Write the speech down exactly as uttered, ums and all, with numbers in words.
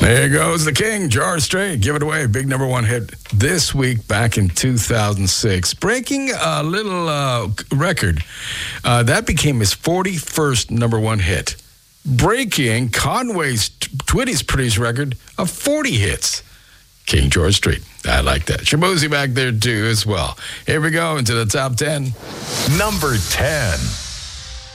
There goes the king, George Strait. Give it away. Big number one hit this week back in two thousand six. Breaking a little uh, record. Uh, that became his forty-first number one hit. Breaking Conway's Twitty's Pretty's record of forty hits. King George Strait. I like that. Shabozy back there too as well. Here we go into the top ten. Number ten.